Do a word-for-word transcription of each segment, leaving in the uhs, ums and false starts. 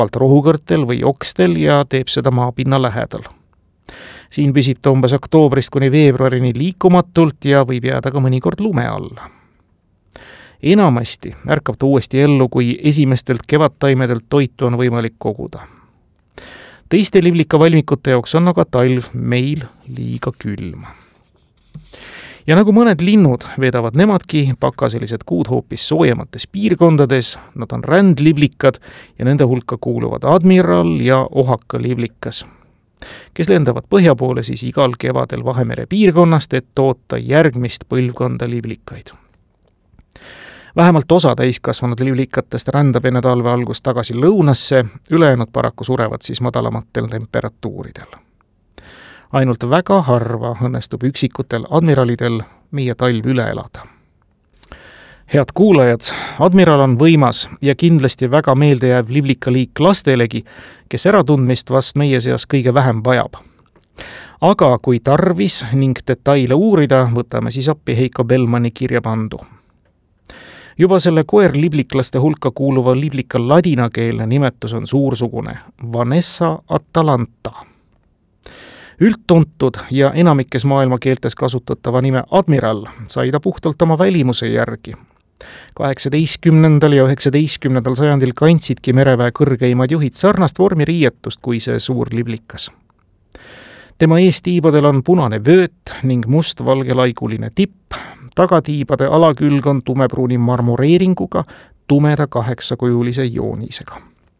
reppalt rohukõrtel või okstel ja teeb seda maapinna lähedal. Siin püsib ta umbes oktoobrist kuni veebruarini liikumatult ja võib jääda ka mõnikord lume alla. Enamasti ärkab ta uuesti ellu, kui esimestelt kevadtaimedelt toitu on võimalik koguda. Teiste liblika valmikute jaoks on aga talv meil liiga külm. Ja nagu mõned linnud veedavad nemadki pakaselised kuud hoopis soojemates piirkondades, nad on rändliblikad ja nende hulka kuuluvad admiral ja ohaka liblikas, kes lendavad põhja poole siis igal kevadel Vahemere piirkonnast, et toota järgmist põlvkonda liblikaid. Vähemalt osa täiskasvanud liblikatest rändab enne talve algust tagasi lõunasse, ülejäänud paraku surevad siis madalamatel temperatuuridel. Ainult väga harva õnnestub üksikutel admiralidel meie talv üle elada. Head kuulajad, admiral on võimas ja kindlasti väga meeldejääv liblikaliik lastelegi, kes äratundmist vast meie seas kõige vähem vajab. Aga kui tarvis ning detaile uurida, võtame siis appi Heiko Bellmanni kirja pandu. Juba selle koer libliklaste hulka kuuluva liblika ladinakeelne nimetus on suursugune Vanessa Atalanta. Üldtuntud ja enamikes maailma keeltes kasutatava nime admiral sai ta puhtalt oma välimuse järgi. kaheksateistkümnendal ja üheksateistkümnendal sajandil kandsidki mereväe kõrgeimad juhid sarnast vormiriietust kui see suur liblikas. Tema eestiibadel on punane vööt ning must-valgelaiguline tipp, tagatiibade alakülg on tumepruuni marmoreeringuga, tumeda kaheksakujulise joonisega.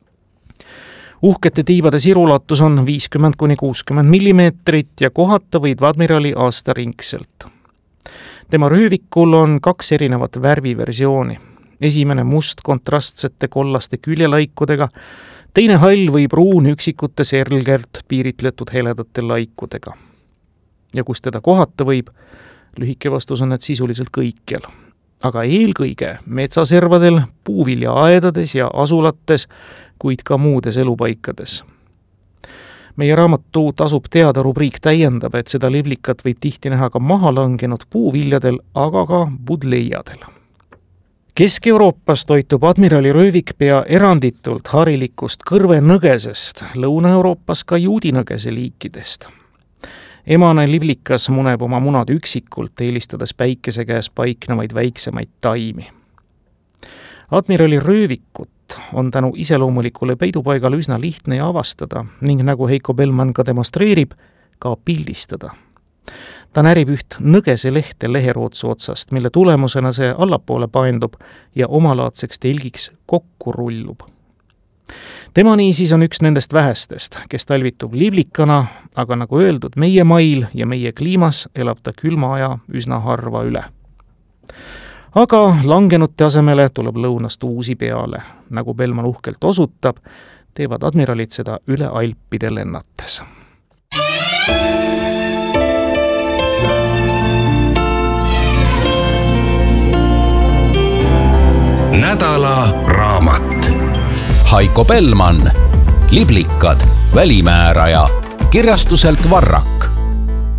Uhkete tiibade sirulatus on viiskümmend kuni kuuskümmend millimeetrit ja kohata võid admirali aastaringselt. Tema röövikul on kaks erinevat värviversiooni. Esimene must kontrastsete kollaste küljelaikudega, teine hall või pruun üksikute serlgert piiritletud heledate laikudega. Ja kus teda kohata võib, lühike vastus on, et sisuliselt kõikjal. Aga eelkõige metsaservadel, puuviljaaedades ja asulates, kuid ka muudes elupaikades. Meie raamatu tasub teada rubriik täiendab, et seda liblikat võib tihti näha ka maha langenud puuviljadel, aga ka budleiadel. Kesk-Euroopas toitub admirali röövik pea eranditult harilikust kõrvenõgesest, Lõuna-Euroopas ka juudinõgese liikidest. Emane liblikas muneb oma munad üksikult, eelistades päikese käes paiknevaid väiksemaid taimi. Admirali röövikut on tänu iseloomulikule peidupaigale üsna lihtne ja avastada ning nagu Heiko Bellmann ka demonstreerib, ka pildistada. Ta närib üht nõgese lehte leherootsu otsast, mille tulemusena see allapoole paendub ja omalaadseks telgiks kokku rullub. Tema niisiis on üks nendest vähestest, kes talvitub liblikana, aga nagu öeldud, meie mail ja meie kliimas elab ta külma aja üsna harva üle. Aga langenute asemele tuleb lõunast uusi peale. Nagu Bellmann uhkelt osutab, teevad admiralid seda üle Alpide lennates. Nädala raamat. Heiko Bellmann, Liblikad, välimääraja, kirjastuselt Varrak.